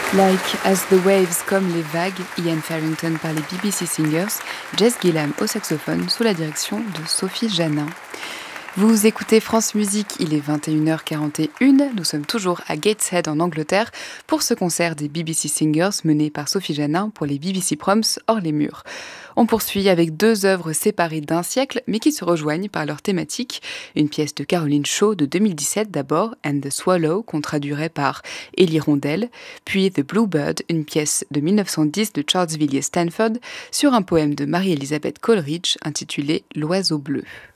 Like As the Waves comme les vagues, Ian Farrington par les BBC Singers, Jess Gillam au saxophone sous la direction de Sophie Janin. Vous écoutez France Musique, il est 21h41, nous sommes toujours à Gateshead en Angleterre pour ce concert des BBC Singers mené par Sophie Janin pour les BBC Proms hors les murs. On poursuit avec deux œuvres séparées d'un siècle mais qui se rejoignent par leur thématique. Une pièce de Caroline Shaw de 2017 d'abord, And the Swallow, qu'on traduirait par Élie Rondelle, puis The Bluebird, une pièce de 1910 de Charles Villiers Stanford sur un poème de Marie-Elisabeth Coleridge intitulé L'oiseau bleu.